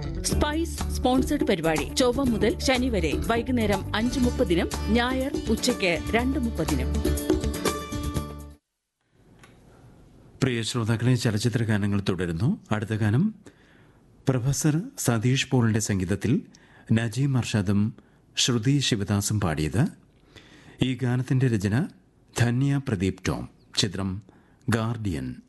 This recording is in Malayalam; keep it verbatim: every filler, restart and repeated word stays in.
സ്പൈസ് സ്പോൺസർഡ് പരിപാടി ചൊവ്വ മുതൽ ശനി വരെ വൈകുന്നേരം അഞ്ച് മുപ്പതിനും ഞായർ ഉച്ചയ്ക്ക് രണ്ട് മുപ്പതിനും. പ്രിയ ശ്രോതാക്കളെ, ചലച്ചിത്ര ഗാനങ്ങൾ തുടരുന്നു. അടുത്ത ഗാനം പ്രൊഫസർ സതീഷ് പോളിന്റെ സംഗീതത്തിൽ നജീം അർഷാദും ശ്രുതി ശിവദാസും പാടിയത്. ഈ ഗാനത്തിന്റെ രചന ധന്യ പ്രദീപ് ടോം. ചിത്രം ഗാർഡിയൻ.